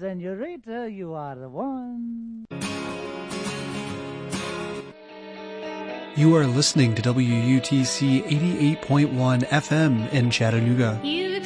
senorita, you are the one. You are listening to WUTC 88.1 FM in Chattanooga.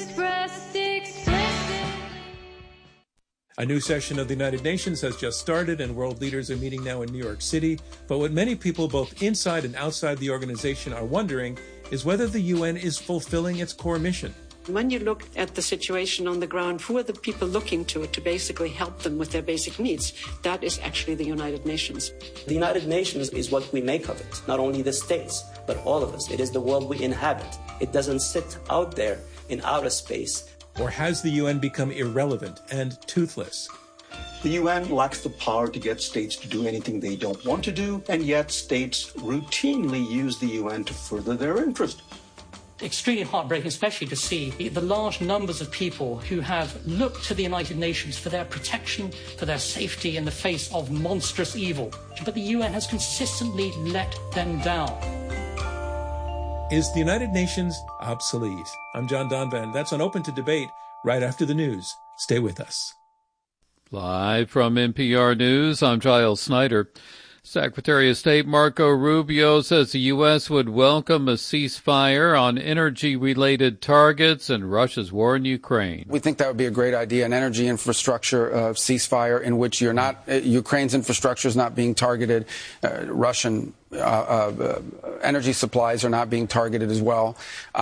A new session of the United Nations has just started, and world leaders are meeting now in New York City. But what many people, both inside and outside the organization, are wondering is whether the UN is fulfilling its core mission. When you look at the situation on the ground, who are the people looking to it to basically help them with their basic needs? That is actually the United Nations. The United Nations is what we make of it, not only the states, but all of us. It is the world we inhabit. It doesn't sit out there in outer space. Or has the UN become irrelevant and toothless? The UN lacks the power to get states to do anything they don't want to do, and yet states routinely use the UN to further their interest. Extremely heartbreaking, especially to see the large numbers of people who have looked to the United Nations for their protection, for their safety in the face of monstrous evil. But the UN has consistently let them down. Is the United Nations obsolete? I'm John Donvan. That's on Open to Debate right after the news. Stay with us. Live from NPR News, I'm Giles Snyder. Secretary of State Marco Rubio says the U.S. would welcome a ceasefire on energy-related targets in Russia's war in Ukraine. We think that would be a great idea, an energy infrastructure ceasefire in which you're not Ukraine's infrastructure is not being targeted, Russian energy supplies are not being targeted as well.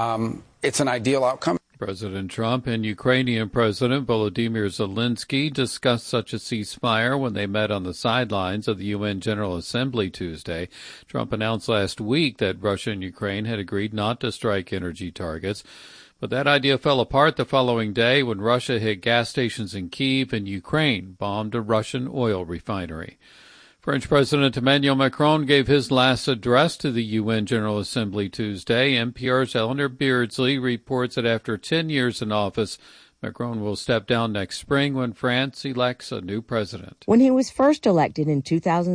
It's an ideal outcome. President Trump and Ukrainian President Volodymyr Zelensky discussed such a ceasefire when they met on the sidelines of the UN General Assembly Tuesday. Trump announced last week that Russia and Ukraine had agreed not to strike energy targets. But that idea fell apart the following day when Russia hit gas stations in Kyiv and Ukraine bombed a Russian oil refinery. French President Emmanuel Macron gave his last address to the UN General Assembly Tuesday. NPR's Eleanor Beardsley reports that after 10 years in office, Macron will step down next spring when France elects a new president. When he was first elected in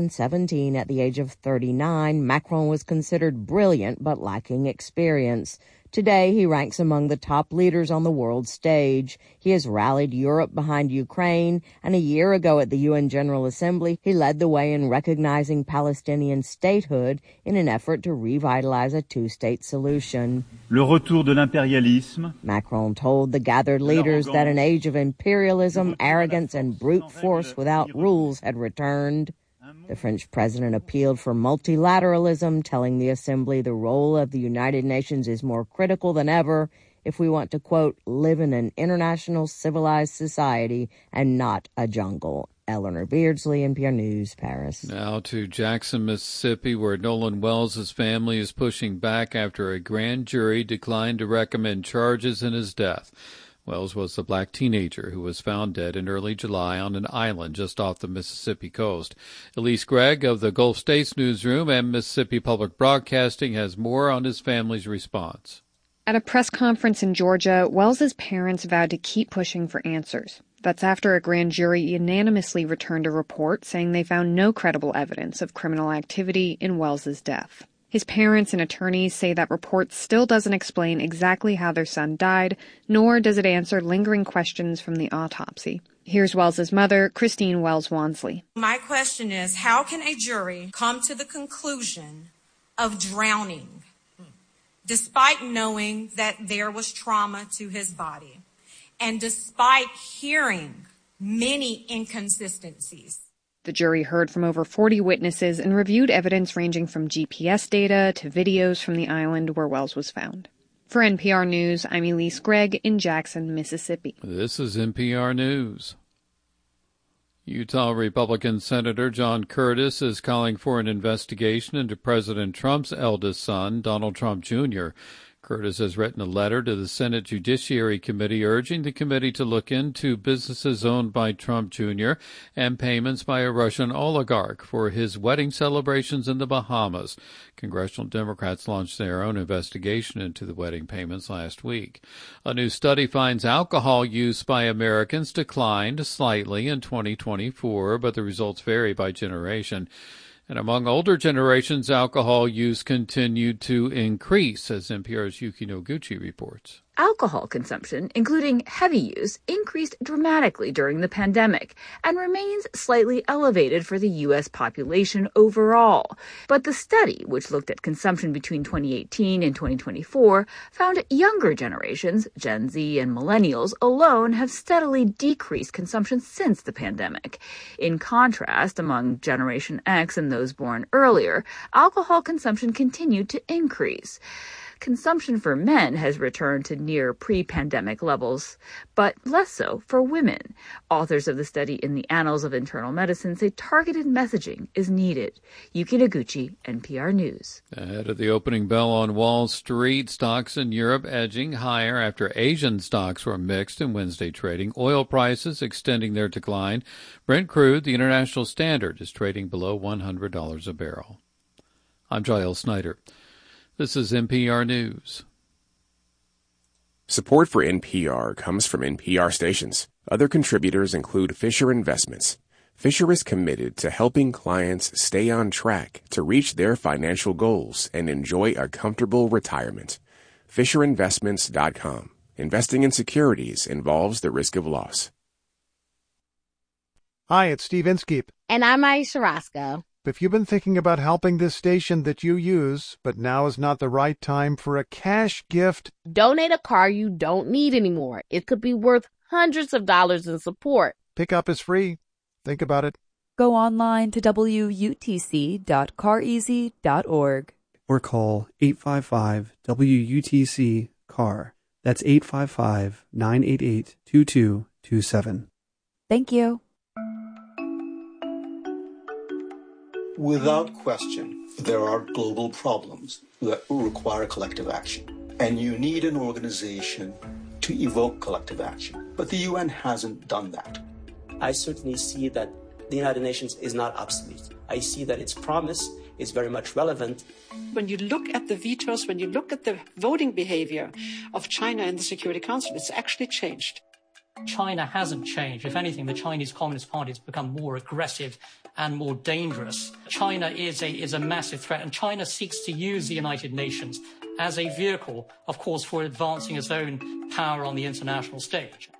2017 at the age of 39, Macron was considered brilliant but lacking experience. Today, he ranks among the top leaders on the world stage. He has rallied Europe behind Ukraine, and a year ago at the UN General Assembly, he led the way in recognizing Palestinian statehood in an effort to revitalize a two-state solution. Le retour de l'impérialisme. Macron told the gathered leaders that an age of imperialism, arrogance, and brute force without rules had returned. The French president appealed for multilateralism, telling the assembly the role of the United Nations is more critical than ever if we want to, quote, live in an international civilized society and not a jungle. Eleanor Beardsley, NPR News, Paris. Now to Jackson, Mississippi, where Nolan Wells' family is pushing back after a grand jury declined to recommend charges in his death. Wells was the black teenager who was found dead in early July on an island just off the Mississippi coast. Elise Gregg of the Gulf States Newsroom and Mississippi Public Broadcasting has more on his family's response. At a press conference in Georgia, Wells's parents vowed to keep pushing for answers. That's after a grand jury unanimously returned a report saying they found no credible evidence of criminal activity in Wells's death. His parents and attorneys say that report still doesn't explain exactly how their son died, nor does it answer lingering questions from the autopsy. Here's Wells's mother, Christine Wells Wansley. My question is, how can a jury come to the conclusion of drowning, despite knowing that there was trauma to his body, and despite hearing many inconsistencies? The jury heard from over 40 witnesses and reviewed evidence ranging from GPS data to videos from the island where Wells was found. For NPR News, I'm Elise Gregg in Jackson, Mississippi. This is NPR News. Utah Republican Senator John Curtis is calling for an investigation into President Trump's eldest son, Donald Trump Jr. Curtis has written a letter to the Senate Judiciary Committee urging the committee to look into businesses owned by Trump Jr. and payments by a Russian oligarch for his wedding celebrations in the Bahamas. Congressional Democrats launched their own investigation into the wedding payments last week. A new study finds alcohol use by Americans declined slightly in 2024, but the results vary by generation. And among older generations, alcohol use continued to increase, as NPR's Yuki Noguchi reports. Alcohol consumption, including heavy use, increased dramatically during the pandemic and remains slightly elevated for the U.S. population overall. But the study, which looked at consumption between 2018 and 2024, found younger generations, Gen Z and millennials alone, have steadily decreased consumption since the pandemic. In contrast, among Generation X and those born earlier, alcohol consumption continued to increase. Consumption for men has returned to near pre-pandemic levels, but less so for women. Authors of the study in the Annals of Internal Medicine say targeted messaging is needed. Yuki Noguchi, NPR News. Ahead of the opening bell on Wall Street, stocks in Europe edging higher after Asian stocks were mixed in Wednesday trading. Oil prices extending their decline. Brent crude, the international standard, is trading below $100 a barrel. I'm Giles Snyder. This is NPR News. Support for NPR comes from NPR stations. Other contributors include Fisher Investments. Fisher is committed to helping clients stay on track to reach their financial goals and enjoy a comfortable retirement. FisherInvestments.com. Investing in securities involves the risk of loss. Hi, it's Steve Inskeep. And I'm Aisha Roscoe. If you've been thinking about helping this station that you use, but now is not the right time for a cash gift, donate a car you don't need anymore. It could be worth hundreds of dollars in support. Pickup is free. Think about it. Go online to wutc.careasy.org. Or call 855-WUTC-CAR. That's 855-988-2227. Thank you. Without question, there are global problems that require collective action. And you need an organization to evoke collective action. But the UN hasn't done that. I certainly see that the United Nations is not obsolete. I see that its promise is very much relevant. When you look at the vetoes, when you look at the voting behavior of China in the Security Council, it's actually changed. China hasn't changed. If anything, the Chinese Communist Party has become more aggressive and more dangerous. China is a massive threat, and China seeks to use the United Nations as a vehicle, of course, for advancing its own power on the international stage.